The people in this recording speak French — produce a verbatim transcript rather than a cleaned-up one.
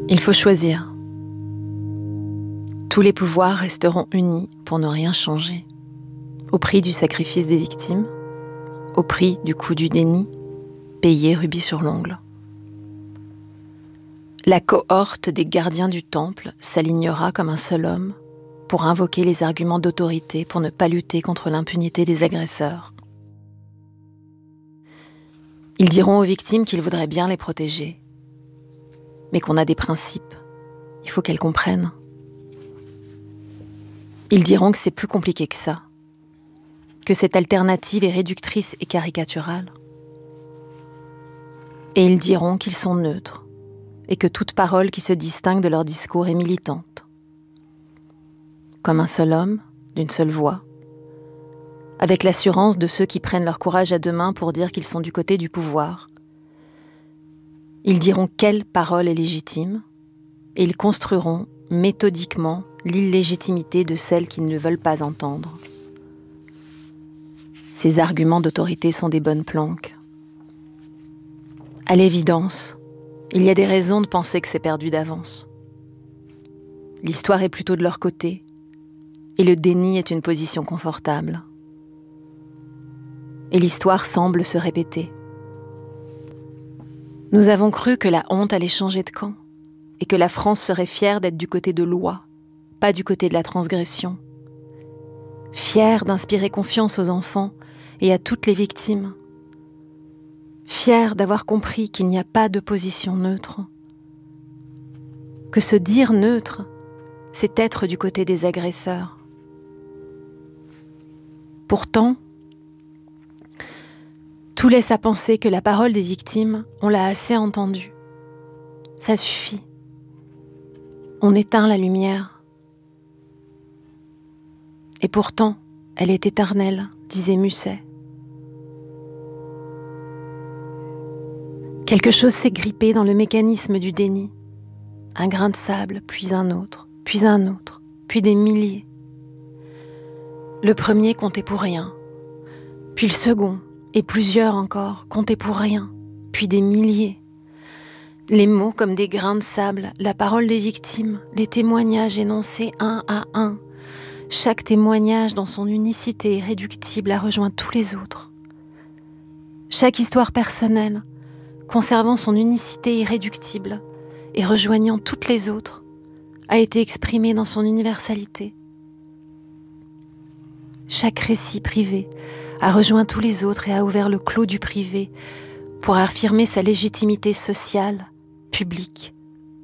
Il faut choisir. Tous les pouvoirs resteront unis pour ne rien changer, au prix du sacrifice des victimes, au prix du coût du déni, payé rubis sur l'ongle. La cohorte des gardiens du temple s'alignera comme un seul homme pour invoquer les arguments d'autorité pour ne pas lutter contre l'impunité des agresseurs. Ils diront aux victimes qu'ils voudraient bien les protéger, mais qu'on a des principes, il faut qu'elles comprennent. Ils diront que c'est plus compliqué que ça, que cette alternative est réductrice et caricaturale. Et ils diront qu'ils sont neutres, et que toute parole qui se distingue de leur discours est militante. Comme un seul homme, d'une seule voix, avec l'assurance de ceux qui prennent leur courage à deux mains pour dire qu'ils sont du côté du pouvoir. Ils diront quelle parole est légitime, et ils construiront méthodiquement l'illégitimité de celles qu'ils ne veulent pas entendre. Ces arguments d'autorité sont des bonnes planques. À l'évidence, il y a des raisons de penser que c'est perdu d'avance. L'histoire est plutôt de leur côté, et le déni est une position confortable. Et l'histoire semble se répéter. Nous avons cru que la honte allait changer de camp, et que la France serait fière d'être du côté de loi, pas du côté de la transgression. Fière d'inspirer confiance aux enfants et à toutes les victimes. Fière d'avoir compris qu'il n'y a pas de position neutre. Que se dire neutre, c'est être du côté des agresseurs. Pourtant, tout laisse à penser que la parole des victimes, on l'a assez entendue. Ça suffit. On éteint la lumière. Et pourtant, elle est éternelle, disait Musset. Quelque chose s'est grippé dans le mécanisme du déni. Un grain de sable, puis un autre, puis un autre, puis des milliers. Le premier comptait pour rien, puis le second, et plusieurs encore, comptaient pour rien, puis des milliers. Les mots comme des grains de sable, la parole des victimes, les témoignages énoncés un à un. Chaque témoignage dans son unicité irréductible a rejoint tous les autres. Chaque histoire personnelle, conservant son unicité irréductible et rejoignant toutes les autres, a été exprimée dans son universalité. Chaque récit privé a rejoint tous les autres et a ouvert le clos du privé pour affirmer sa légitimité sociale, publique,